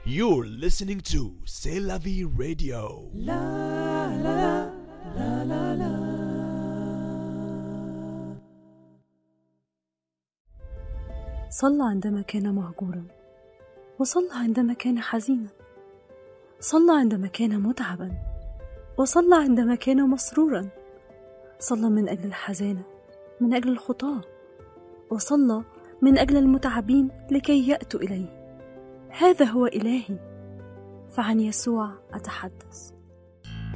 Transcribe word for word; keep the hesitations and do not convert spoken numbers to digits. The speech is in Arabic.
You're listening to C'est la vie radio. صلى عندما كان مهجورا، وصلى عندما كان حزينا، صلى عندما كان متعبا، وصلى عندما كان مسرورا، صلى من أجل الحزانة، من أجل الخطاة، وصلى من أجل المتعبين لكي يأتوا إليه. هذا هو إلهي، فعن يسوع أتحدث.